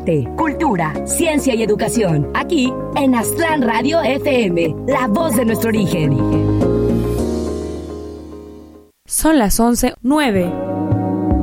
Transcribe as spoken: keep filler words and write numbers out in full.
arte, cultura, ciencia y educación. Aquí en Aztlán Radio F M, la voz de nuestro origen. Son las once nueve.